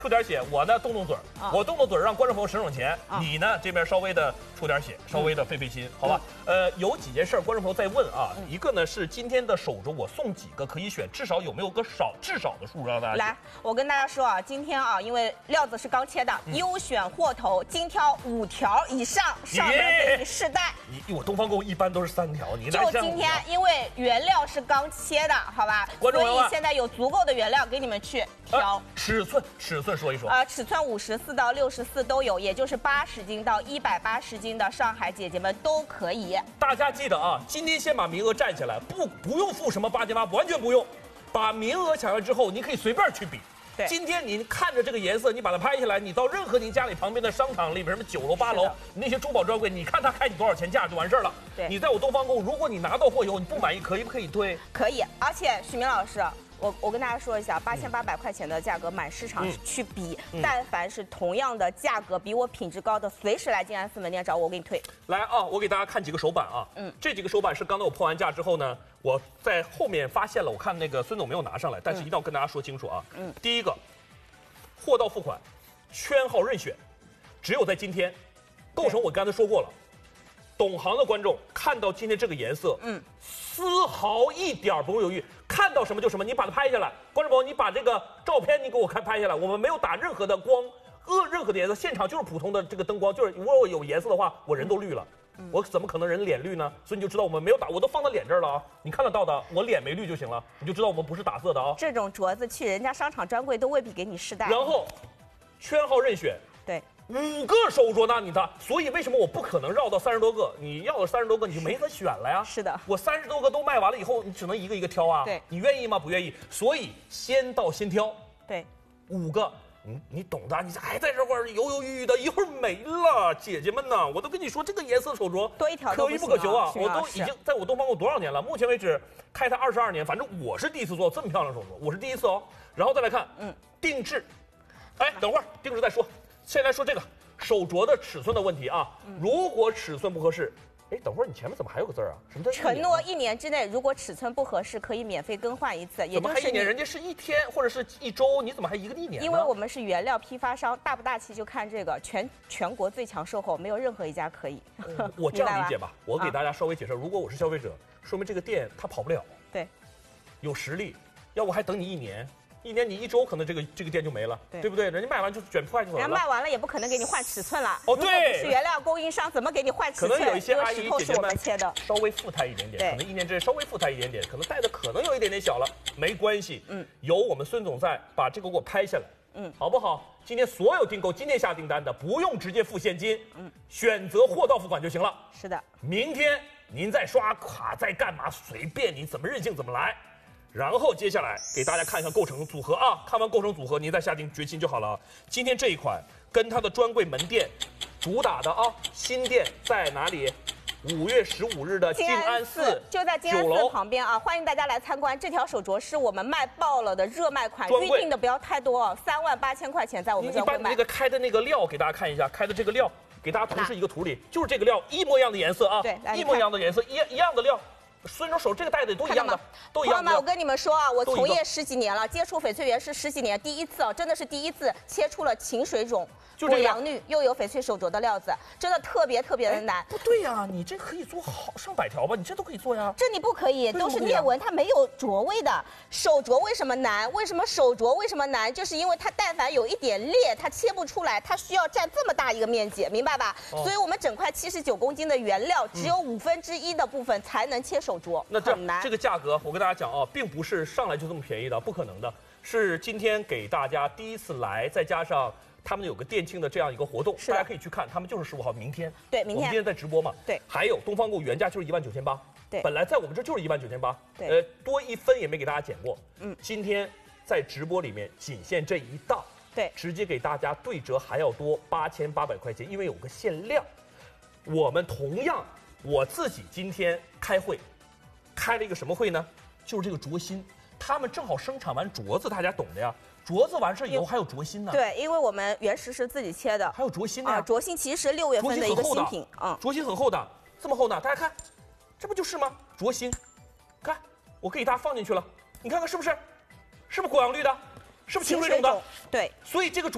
出点血，我呢动动嘴儿，我动动嘴儿，让观众朋友省省钱。你呢这边稍微的出点血，稍微的费心，好吧？有几件事儿，观众朋友在问啊。一个呢是今天的手镯，我送几个可以选，至少有没有个至少的数让大家来，我跟大家说啊，今天啊，因为料子是刚切的，优选货头，精挑5条以上，上门给你试戴。 我东方购物一般都是3条，你就今天，因为原料是刚切的，好吧？ 观众朋友所以现在有足够的原料给你们去挑。 尺寸说一说。 尺寸54到64都有，也就是80斤到180斤的上海姐姐们都可以。 大家记得啊，今天先把名额占下来，不用付什么8千8，完全不用。把名额抢下来之后，你可以随便去比。 对， 今天你看着这个颜色，你把它拍下来，你到任何您家里旁边的商场里边，什么9楼8楼那些珠宝专柜，你看他开你多少钱价就完事儿了。 对， 你在我东方购物，如果你拿到货以后你不满意，可以不可以退？ 可以，而且许明老师。我跟大家说一下，8800块钱的价格满市场去比，但凡是同样的价格比我品质高的，随时来静安寺门店找我，我给你退。 来啊，我给大家看几个手板啊，这几个手板是刚才我破完价之后呢，我在后面发现了，我看那个孙总没有拿上来，但是一定要跟大家说清楚啊。第一个，货到付款，圈号任选，只有在今天，构成我刚才说过了。懂行的观众看到今天这个颜色，丝毫一点不用犹豫，看到什么就什么，你把它拍下来。观众朋友，你把这个照片你给我拍下来，我们没有打任何的光，任何的颜色，现场就是普通的这个灯光，就是如果我有颜色的话，我人都绿了，我怎么可能人脸绿呢？所以你就知道我们没有打，我都放到脸这儿了啊，你看得到的，我脸没绿就行了，你就知道我们不是打色的啊。 这种镯子去人家商场专柜都未必给你试戴。 然后，圈号任选， 对。 5个手镯呢，你的，所以为什么我不可能绕到30多个？你要了30多个，你就没得选了呀。 是的， 我30多个都卖完了以后，你只能一个一个挑啊。 对， 你愿意吗？不愿意。所以先到先挑。 对 ，5个，你懂的，你还在这块犹豫的，一会儿没了。姐姐们呢，我都跟你说，这个颜色手镯多一条可遇不可求啊！我都已经在我东方购多少年了？目前为止开它22年，反正我是第一次做这么漂亮的手镯，我是第一次哦。然后再来看，定制，哎，等会儿定制再说，先来说这个。手镯的尺寸的问题啊，如果尺寸不合适，哎，等会儿你前面怎么还有个字啊？什么叫承诺1年之内，如果尺寸不合适，可以免费更换一次。 怎么还1年？人家是1天或者是1周，你怎么还1年呢？ 因为我们是原料批发商，大不大气就看这个，全国最强售后，没有任何一家可以。 我这样理解吧，我给大家稍微解释，如果我是消费者，说明这个店它跑不了。 对， 有实力，要不还等你1年。1年你1周可能这个店就没了，对不对？人家卖完就卷铺盖就走了。 人家卖完了也不可能给你换尺寸了。 哦，对， 是原料供应商怎么给你换尺寸？ 可能有一些阿姨姐姐们稍微富态一点点，可能1年之内稍微富态一点点，可能戴的可能有一点点小了，没关系。有我们孙总在，把这个给我拍下来，好不好？今天所有订购今天下订单的，不用直接付现金，选择货到付款就行了。 是的， 明天您再刷卡再干嘛，随便你怎么任性怎么来。然后接下来给大家看一下构成组合啊，看完构成组合，您再下定决心就好了。今天这一款跟它的专柜门店主打的啊，新店在哪里？5月15日的静安寺， 就在静安寺旁边啊，欢迎大家来参观。这条手镯是我们卖爆了的热卖款，预定的不要太多哦，38000块钱在我们专柜卖。 你把那个开的那个料给大家看一下，开的这个料给大家图示一个图里，就是这个料一模一样的颜色啊， 对， 一模一样的颜色，一样的料。孙总手这个袋子都一样的，都一样的。 朋友们，我跟你们说啊，我从业10几年了，接触翡翠原是10几年，第一次啊，真的是第一次切出了晴水种。果阳绿又有翡翠手镯的料子，真的特别的难。 不对呀，你这可以做好上百条吧？你这都可以做呀。 这你不可以，都是裂纹，它没有镯位的。手镯为什么难？为什么手镯为什么难？就是因为它但凡有一点裂，它切不出来，它需要占这么大一个面积，明白吧？所以我们整块79公斤的原料，只有1/5的部分才能切手镯， 那很难。 这个价格，我跟大家讲啊，并不是上来就这么便宜的，不可能的。是今天给大家第一次来，再加上。他们有个店庆的这样一个活动，大家可以去看。他们就是15号，明天。 对，明天。 我们今天在直播嘛。 对。 还有东方购原价就是19800。 对。 本来在我们这就是19800。 对。 多1分也没给大家减过。今天在直播里面仅限这一档。 对。 直接给大家对折还要多8800块钱，因为有个限量。我们同样，我自己今天开会，开了一个什么会呢？就是这个镯芯，他们正好生产完镯子，大家懂的呀。镯子完事以后还有镯芯呢。 对，因为我们原石是自己切的， 还有镯芯呢。 镯芯其实是6月份的一个新品啊。镯芯很厚的，这么厚呢，大家看，这不就是吗？镯芯，看，我给大家放进去了，你看看是不是？是不是果阳绿的？是不是晴水种的？ 对， 所以这个镯。